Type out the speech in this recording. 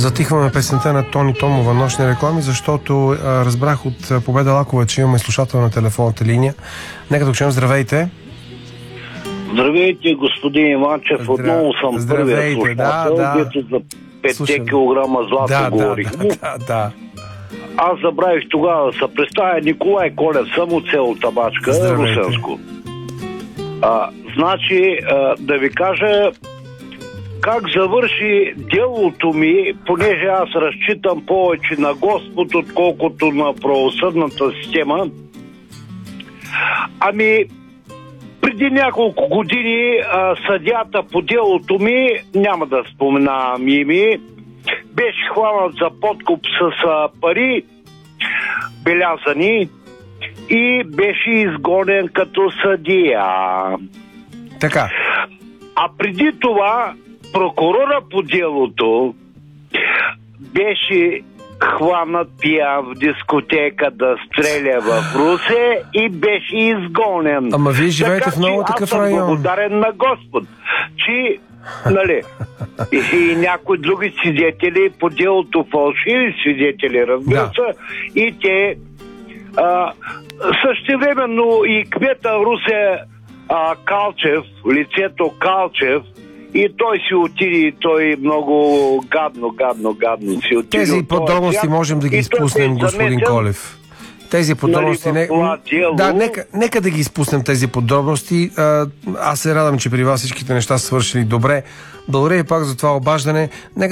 Затихваме песента на Тони Томова "Нощни реклами", защото разбрах от Победа Лакова, че имаме слушател на телефонната линия. Нека да чуем. Здравейте. Здравейте, господин Иванчев. Отново съм първият слушател, дето за 5 килограма злато говорихме. Да. Аз забравих тогава да се представя. Николай Колев съм от село Табачка, Русенско. Значи, да ви кажа как завърши делото ми, понеже аз разчитам повече на Господ, отколкото на правосъдната система. Преди няколко години съдията по делото ми, няма да споменавам име, беше хванат за подкуп с пари, белязани, и беше изгонен като съдия. Така. А преди това прокурора по делото беше хванат пиян в дискотека да стреля в Русе и беше изгонен. Ама вие живеете в много такъв район. Аз съм благодарен на Господ, че нали, и някои други свидетели по делото, фалшиви свидетели, разбира се, и те същевременно и кмета Русе Калчев, лицето Калчев, и той си отиде, и той много гадно си отиде. Тези подробности можем да ги изпуснем, господин Колев. Тези подробности... Нека да ги изпуснем тези подробности. Аз се радвам, че при вас всичките неща са свършили добре. Благодаря ви пак за това обаждане.